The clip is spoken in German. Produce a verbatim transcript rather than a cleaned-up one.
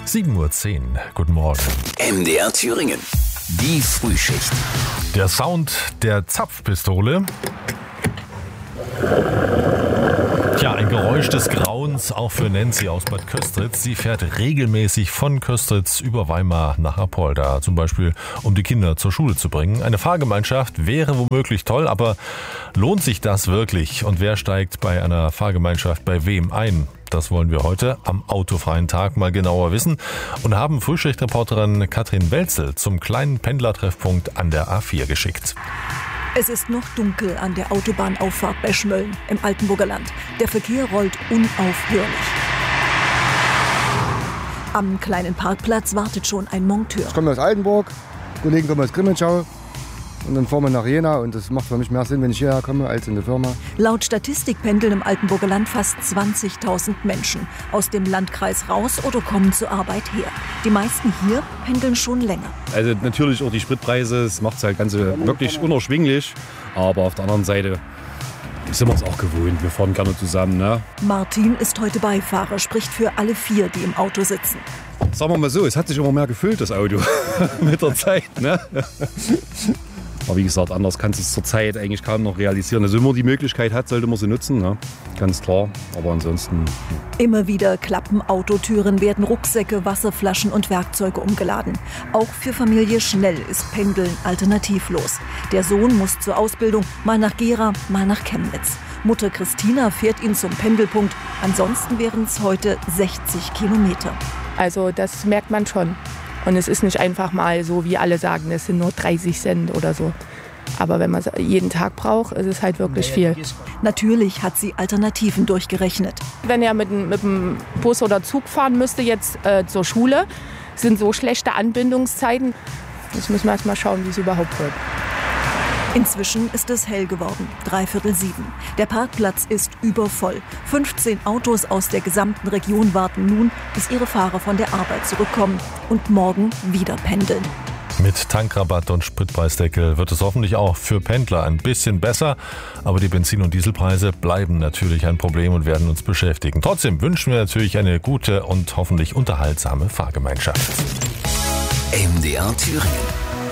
sieben Uhr zehn. Guten Morgen. M D R Thüringen. Die Frühschicht. Der Sound der Zapfpistole. Tja, ein Geräusch des Grauens auch für Nancy aus Bad Köstritz. Sie fährt regelmäßig von Köstritz über Weimar nach Apolda, zum Beispiel um die Kinder zur Schule zu bringen. Eine Fahrgemeinschaft wäre womöglich toll, aber lohnt sich das wirklich? Und wer steigt bei einer Fahrgemeinschaft bei wem ein? Das wollen wir heute am autofreien Tag mal genauer wissen und haben Frühschichtreporterin Katrin Welzel zum kleinen Pendlertreffpunkt an der A vier geschickt. Es ist noch dunkel an der Autobahnauffahrt bei Schmölln im Altenburger Land. Der Verkehr rollt unaufhörlich. Am kleinen Parkplatz wartet schon ein Monteur. Ich komme aus Altenburg, Kollegen kommen aus Grimmitschau und dann fahren wir nach Jena und das macht für mich mehr Sinn, wenn ich hierher komme, als in der Firma. Laut Statistik pendeln im Altenburger Land fast zwanzigtausend Menschen aus dem Landkreis raus oder kommen zur Arbeit her. Die meisten hier pendeln schon länger. Also natürlich auch die Spritpreise, das macht es halt Ganze wirklich unerschwinglich, aber auf der anderen Seite sind wir es auch gewohnt, wir fahren gerne zusammen. Ne? Martin ist heute Beifahrer, spricht für alle vier, die im Auto sitzen. Sagen wir mal so, es hat sich immer mehr gefüllt, das Auto, mit der Zeit. Ne? Aber wie gesagt, anders kannst du es zur Zeit eigentlich kaum noch realisieren. Also wenn man die Möglichkeit hat, sollte man sie nutzen, ne? Ganz klar. Aber ansonsten... Immer wieder klappen Autotüren, werden Rucksäcke, Wasserflaschen und Werkzeuge umgeladen. Auch für Familie Schnell ist Pendeln alternativlos. Der Sohn muss zur Ausbildung, mal nach Gera, mal nach Chemnitz. Mutter Christina fährt ihn zum Pendelpunkt. Ansonsten wären es heute sechzig Kilometer. Also das merkt man schon. Und es ist nicht einfach mal so, wie alle sagen, es sind nur dreißig Cent oder so. Aber wenn man es jeden Tag braucht, ist es halt wirklich viel. Natürlich hat sie Alternativen durchgerechnet. Wenn er mit, mit dem Bus oder Zug fahren müsste jetzt äh, zur Schule, sind so schlechte Anbindungszeiten. Jetzt müssen wir erst mal schauen, wie es überhaupt wird. Inzwischen ist es hell geworden, dreiviertel sieben. Der Parkplatz ist übervoll. fünfzehn Autos aus der gesamten Region warten nun, bis ihre Fahrer von der Arbeit zurückkommen und morgen wieder pendeln. Mit Tankrabatt und Spritpreisdeckel wird es hoffentlich auch für Pendler ein bisschen besser. Aber die Benzin- und Dieselpreise bleiben natürlich ein Problem und werden uns beschäftigen. Trotzdem wünschen wir natürlich eine gute und hoffentlich unterhaltsame Fahrgemeinschaft. M D R Thüringen.